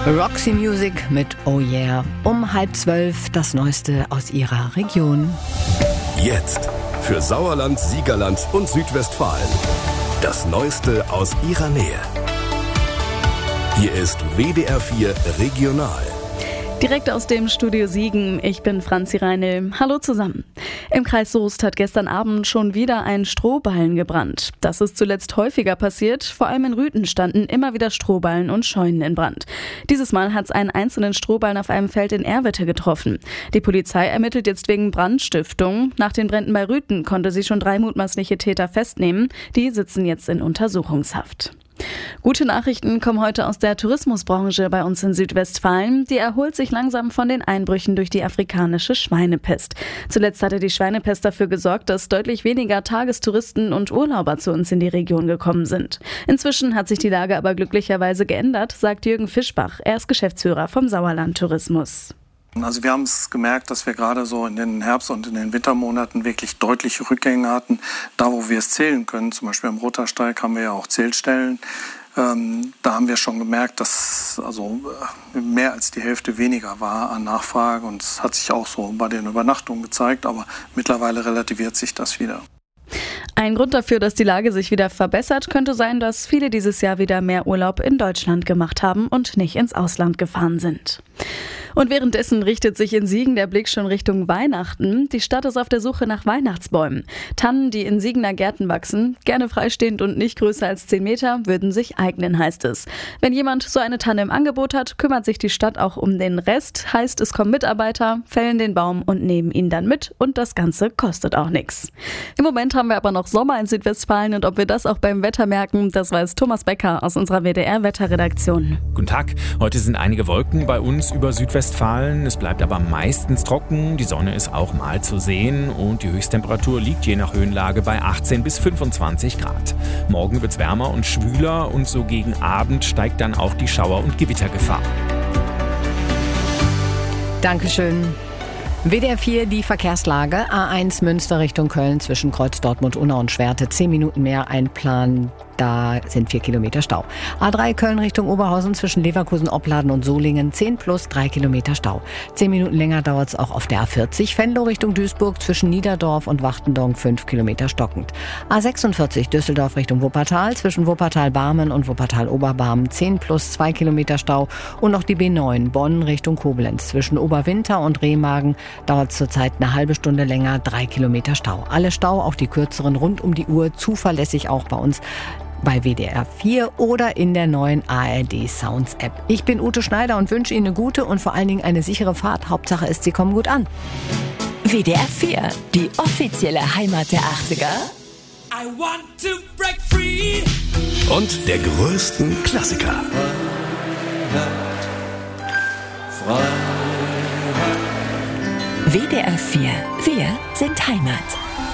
Roxy Music mit Oh Yeah. Um 11:30 das Neueste aus ihrer Region. Jetzt für Sauerland, Siegerland und Südwestfalen. Das Neueste aus ihrer Nähe. Hier ist WDR 4 Regional. Direkt aus dem Studio Siegen, ich bin Franzi Reinl. Hallo zusammen. Im Kreis Soest hat gestern Abend schon wieder ein Strohballen gebrannt. Das ist zuletzt häufiger passiert. Vor allem in Rüthen standen immer wieder Strohballen und Scheunen in Brand. Dieses Mal hat es einen einzelnen Strohballen auf einem Feld in Erwitte getroffen. Die Polizei ermittelt jetzt wegen Brandstiftung. Nach den Bränden bei Rüthen konnte sie schon 3 mutmaßliche Täter festnehmen. Die sitzen jetzt in Untersuchungshaft. Gute Nachrichten kommen heute aus der Tourismusbranche bei uns in Südwestfalen. Die erholt sich langsam von den Einbrüchen durch die afrikanische Schweinepest. Zuletzt hatte die Schweinepest dafür gesorgt, dass deutlich weniger Tagestouristen und Urlauber zu uns in die Region gekommen sind. Inzwischen hat sich die Lage aber glücklicherweise geändert, sagt Jürgen Fischbach. Er ist Geschäftsführer vom Sauerland Tourismus. Also wir haben es gemerkt, dass wir gerade so in den Herbst- und in den Wintermonaten wirklich deutliche Rückgänge hatten. Da, wo wir es zählen können, zum Beispiel am Rottersteig haben wir ja auch Zählstellen. Da haben wir schon gemerkt, dass also mehr als die Hälfte weniger war an Nachfrage. Und es hat sich auch so bei den Übernachtungen gezeigt, aber mittlerweile relativiert sich das wieder. Ein Grund dafür, dass die Lage sich wieder verbessert, könnte sein, dass viele dieses Jahr wieder mehr Urlaub in Deutschland gemacht haben und nicht ins Ausland gefahren sind. Und währenddessen richtet sich in Siegen der Blick schon Richtung Weihnachten. Die Stadt ist auf der Suche nach Weihnachtsbäumen. Tannen, die in Siegener Gärten wachsen, gerne freistehend und nicht größer als 10 Meter, würden sich eignen, heißt es. Wenn jemand so eine Tanne im Angebot hat, kümmert sich die Stadt auch um den Rest. Heißt, es kommen Mitarbeiter, fällen den Baum und nehmen ihn dann mit und das Ganze kostet auch nichts. Im Moment haben wir aber noch Sommer in Südwestfalen und ob wir das auch beim Wetter merken, das weiß Thomas Becker aus unserer WDR-Wetterredaktion. Guten Tag, heute sind einige Wolken bei uns über Südwestfalen. Es bleibt aber meistens trocken, die Sonne ist auch mal zu sehen und die Höchsttemperatur liegt je nach Höhenlage bei 18 bis 25 Grad. Morgen wird es wärmer und schwüler und so gegen Abend steigt dann auch die Schauer- und Gewittergefahr. Dankeschön. WDR 4, die Verkehrslage. A1 Münster Richtung Köln zwischen Kreuz Dortmund-Unna und Schwerte. 10 Minuten mehr einplanen. Da sind 4 Kilometer Stau. A3 Köln Richtung Oberhausen zwischen Leverkusen, Opladen und Solingen 10 plus 3 Kilometer Stau. 10 Minuten länger dauert es auch auf der A40 Venlo Richtung Duisburg zwischen Niederdorf und Wachtendorf 5 Kilometer stockend. A46 Düsseldorf Richtung Wuppertal zwischen Wuppertal-Barmen und Wuppertal-Oberbarmen 10 plus 2 Kilometer Stau. Und noch die B9 Bonn Richtung Koblenz zwischen Oberwinter und Remagen dauert es zurzeit eine halbe Stunde länger 3 Kilometer Stau. Alle Stau, auch die kürzeren rund um die Uhr, zuverlässig auch bei uns bei WDR 4 oder in der neuen ARD Sounds App. Ich bin Ute Schneider und wünsche Ihnen eine gute und vor allen Dingen eine sichere Fahrt. Hauptsache ist, Sie kommen gut an. WDR 4, die offizielle Heimat der 80er. I want to break free. Und der größten Klassiker. WDR 4, wir sind Heimat.